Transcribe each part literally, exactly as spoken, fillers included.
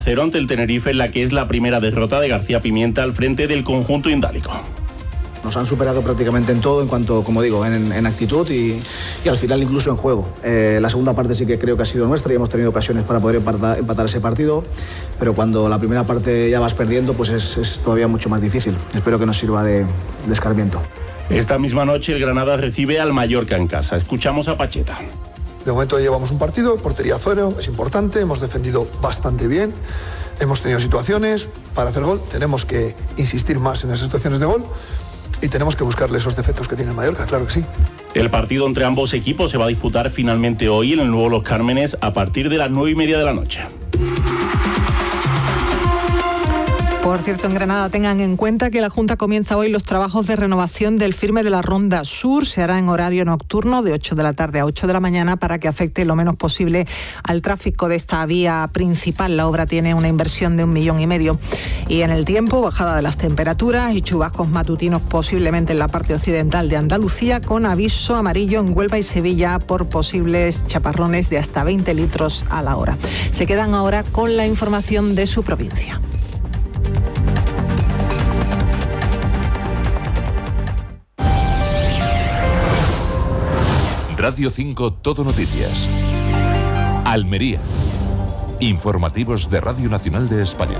cero ante el Tenerife, en la que es la primera derrota de García Pimienta al frente del conjunto indálico. Nos han superado prácticamente en todo, en cuanto, como digo, en, en actitud y, y al final incluso en juego. Eh, la segunda parte sí que creo que ha sido nuestra y hemos tenido ocasiones para poder empatar, empatar ese partido, pero cuando la primera parte ya vas perdiendo, pues es, es todavía mucho más difícil. Espero que nos sirva de, de escarmiento. Esta misma noche el Granada recibe al Mallorca en casa. Escuchamos a Pacheta. De momento llevamos un partido, portería cero, es importante, hemos defendido bastante bien, hemos tenido situaciones para hacer gol, tenemos que insistir más en esas situaciones de gol y tenemos que buscarle esos defectos que tiene el Mallorca, claro que sí. El partido entre ambos equipos se va a disputar finalmente hoy en el nuevo Los Cármenes a partir de las nueve y media de la noche. Por cierto, en Granada tengan en cuenta que la Junta comienza hoy los trabajos de renovación del firme de la Ronda Sur. Se hará en horario nocturno de ocho de la tarde a ocho de la mañana para que afecte lo menos posible al tráfico de esta vía principal. La obra tiene una inversión de un millón y medio. Y en el tiempo, bajada de las temperaturas y chubascos matutinos posiblemente en la parte occidental de Andalucía, con aviso amarillo en Huelva y Sevilla por posibles chaparrones de hasta veinte litros a la hora. Se quedan ahora con la información de su provincia. Radio cinco Todo Noticias. Almería. Informativos de Radio Nacional de España.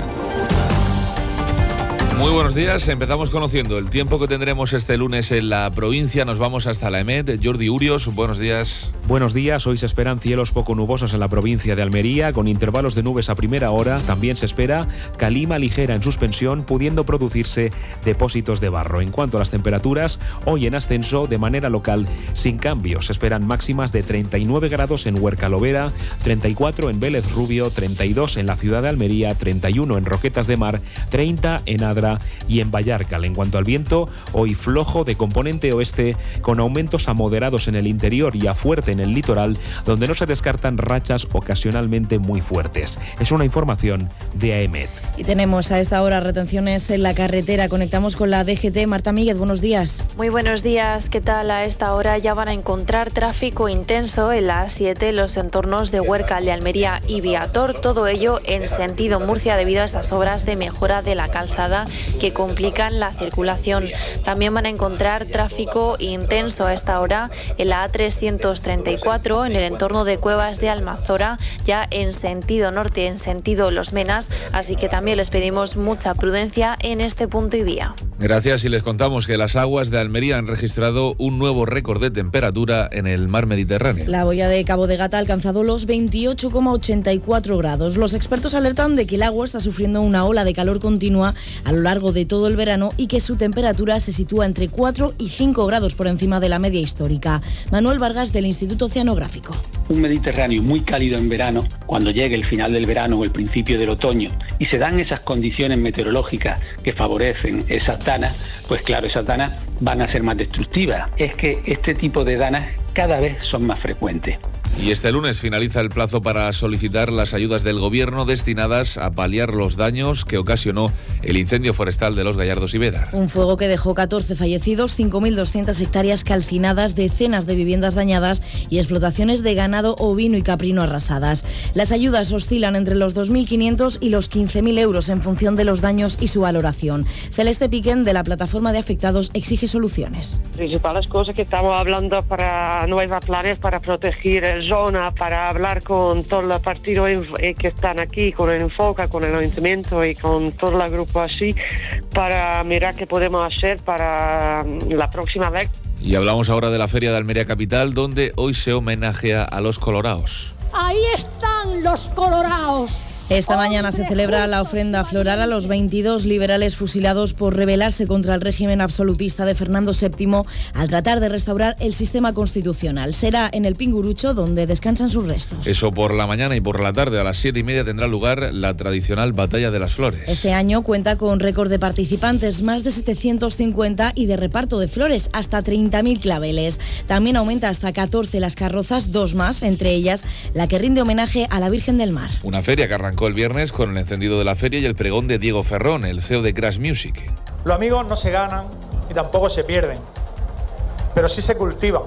Muy buenos días, empezamos conociendo el tiempo que tendremos este lunes en la provincia. Nos vamos hasta la EMET. Jordi Urios, buenos días. Buenos días, hoy se esperan cielos poco nubosos en la provincia de Almería, con intervalos de nubes a primera hora. También se espera calima ligera en suspensión, pudiendo producirse depósitos de barro. En cuanto a las temperaturas, hoy en ascenso de manera local, sin cambios. Se esperan máximas de treinta y nueve grados en Huerca-Lovera, treinta y cuatro en Vélez Rubio, treinta y dos en la ciudad de Almería, treinta y uno en Roquetas de Mar, treinta en Adra y en Vallarcal. En cuanto al viento, hoy flojo de componente oeste, con aumentos a moderados en el interior y a fuerte en el litoral, donde no se descartan rachas ocasionalmente muy fuertes. Es una información de AEMET. Y tenemos a esta hora retenciones en la carretera. Conectamos con la D G T. Marta Míguez, buenos días. Muy buenos días. ¿Qué tal? A esta hora ya van a encontrar tráfico intenso en la A siete, los entornos de Huércal de Almería y Viator. Todo ello en sentido Murcia debido a esas obras de mejora de la calzada que complican la circulación. También van a encontrar tráfico intenso a esta hora en la A trescientos treinta y cuatro, en el entorno de Cuevas de Almanzora, ya en sentido norte, en sentido Los Menas, así que también les pedimos mucha prudencia en este punto y vía. Gracias, y les contamos que las aguas de Almería han registrado un nuevo récord de temperatura en el mar Mediterráneo. La boya de Cabo de Gata ha alcanzado los veintiocho coma ochenta y cuatro grados. Los expertos alertan de que el agua está sufriendo una ola de calor continua a lo largo de todo el verano y que su temperatura se sitúa entre cuatro y cinco grados por encima de la media histórica. Manuel Vargas, del Instituto Oceanográfico. Un Mediterráneo muy cálido en verano, cuando llegue el final del verano o el principio del otoño y se dan esas condiciones meteorológicas que favorecen esas danas, pues claro, esas danas van a ser más destructivas. Es que este tipo de danas cada vez son más frecuentes. Y este lunes finaliza el plazo para solicitar las ayudas del Gobierno destinadas a paliar los daños que ocasionó el incendio forestal de Los Gallardos y Bédar. Un fuego que dejó catorce fallecidos, cinco mil doscientas hectáreas calcinadas, decenas de viviendas dañadas y explotaciones de ganado ovino y caprino arrasadas. Las ayudas oscilan entre los dos mil quinientos y los quince mil euros en función de los daños y su valoración. Celeste Piquen, de la Plataforma de Afectados, exige soluciones. Las principales cosas que estamos hablando para nuevos planes para proteger el zona, para hablar con todos los partidos que están aquí, con el Enfoca, con el Ayuntamiento y con todo el grupo así, para mirar qué podemos hacer para la próxima vez. Y hablamos ahora de la Feria de Almería Capital, donde hoy se homenajea a los coloraos. Ahí están los coloraos. Esta mañana se celebra la ofrenda floral a los veintidós liberales fusilados por rebelarse contra el régimen absolutista de Fernando séptimo al tratar de restaurar el sistema constitucional. Será en el Pingurucho donde descansan sus restos. Eso por la mañana, y por la tarde a las siete y media tendrá lugar la tradicional Batalla de las Flores. Este año cuenta con récord de participantes, más de setecientos cincuenta, y de reparto de flores, hasta treinta mil claveles. También aumenta hasta catorce las carrozas, dos más, entre ellas la que rinde homenaje a la Virgen del Mar. Una feria que arrancó el viernes con el encendido de la feria y el pregón de Diego Ferrón, el C E O de Crash Music. Los amigos no se ganan y tampoco se pierden, pero sí se cultivan.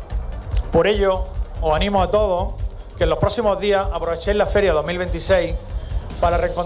Por ello, os animo a todos que en los próximos días aprovechéis la feria dos mil veintiséis para reencontrar